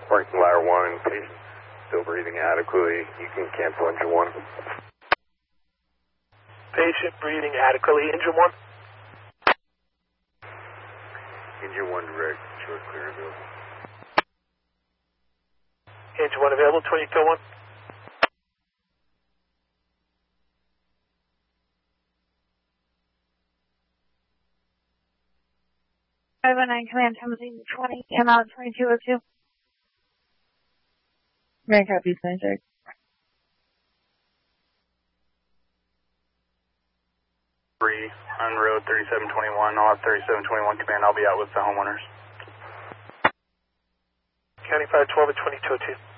Working ladder 1, patient still breathing adequately. You can cancel engine 1. Patient breathing adequately. Engine 1. Engine 1 direct, short clear available. Engine 1 available, 20 kill 1. Command, Timothy 20, and out 2202. Grand copy, Scientific. 3 on road 3721. I'll have 3721 command. I'll be out with the homeowners. County Fire 12 at 2202.